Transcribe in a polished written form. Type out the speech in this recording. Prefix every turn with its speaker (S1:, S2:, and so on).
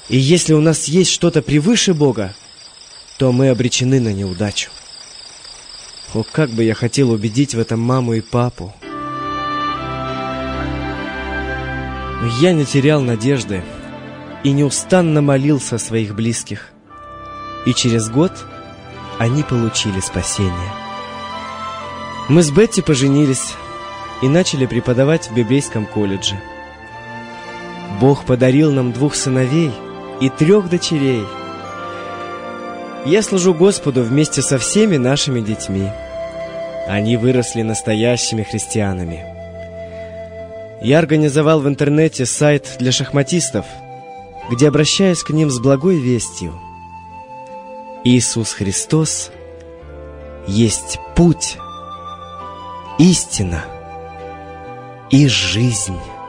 S1: И если у нас есть что-то превыше Бога, то мы обречены на неудачу. О, как бы я хотел убедить в этом маму и папу. Но я не терял надежды и неустанно молился о своих близких. И через год они получили спасение. Мы с Бетти поженились и начали преподавать в библейском колледже. Бог подарил нам 2 сыновей и 3 дочерей. Я служу Господу вместе со всеми нашими детьми. Они выросли настоящими христианами. Я организовал в интернете сайт для шахматистов, где обращаюсь к ним с благой вестью. Иисус Христос есть путь, истина и жизнь.